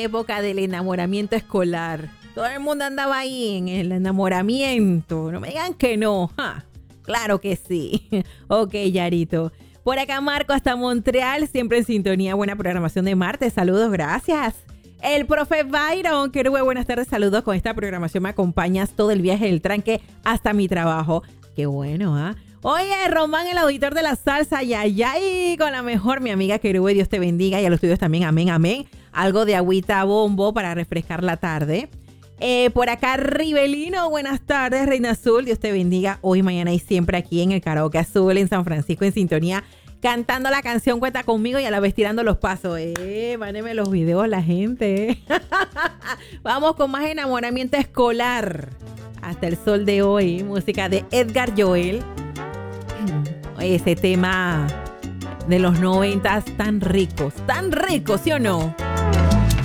época del enamoramiento escolar. Todo el mundo andaba ahí en el enamoramiento. No me digan que no. ¡Ja! Claro que sí. Ok, Yarito. Por acá Marco hasta Montreal, siempre en sintonía. Buena programación de martes. Saludos, gracias. El profe Byron, Querube, buenas tardes, saludos. Con esta programación me acompañas todo el viaje del tranque hasta mi trabajo. Qué bueno, ¿ah? Oye, Román, el auditor de la salsa, ay, con la mejor, mi amiga Querube, Dios te bendiga. Y a los tuyos también, amén, amén. Algo de agüita bombo para refrescar la tarde. Por acá, Ribelino, buenas tardes, Reina Azul, Dios te bendiga hoy, mañana y siempre aquí en el Karaoke Azul en San Francisco, en sintonía, cantando la canción Cuenta Conmigo y a la vez tirando los pasos. Mándenme los videos la gente. Vamos con más enamoramiento escolar. Hasta el sol de hoy, música de Edgar Joel. Ese tema de los 90 tan rico, ¿sí o no?